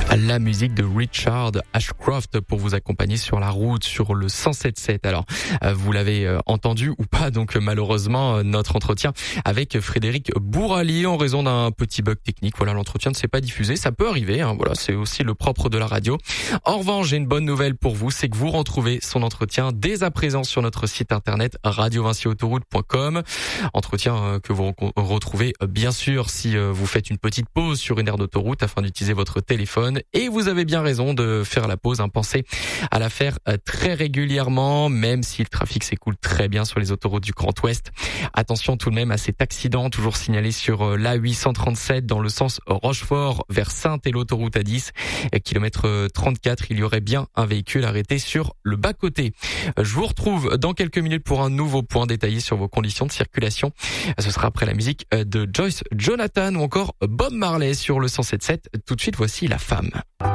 La musique de Richard Ashcroft pour vous accompagner sur la route, sur le 107.7. Alors, vous l'avez entendu ou pas, donc malheureusement, notre entretien avec Frédéric Bourali en raison d'un petit bug technique. Voilà, l'entretien ne s'est pas diffusé, ça peut arriver, hein, voilà, c'est aussi le propre de la radio. En revanche, j'ai une bonne nouvelle pour vous, c'est que vous retrouvez son entretien dès à présent sur notre site internet radiovincyautoroute.com. Entretien que vous retrouvez bien sûr si vous faites une petite pause sur une aire d'autoroute afin d'utiliser votre téléphone. Et vous avez bien raison de faire la pause, hein. Pensez à la faire très régulièrement, même si le trafic s'écoule très bien sur les autoroutes du Grand Ouest. Attention tout de même à cet accident toujours signalé sur l'A837 dans le sens Rochefort vers Saintes et l'autoroute A10, kilomètre 34. Il y aurait bien un véhicule arrêté sur le bas-côté. Je vous retrouve dans quelques minutes pour un nouveau point détaillé sur vos conditions de circulation. Ce sera après la musique de Joyce Jonathan ou encore Bob Marley sur le 107.7. Tout de suite, voici La Femme.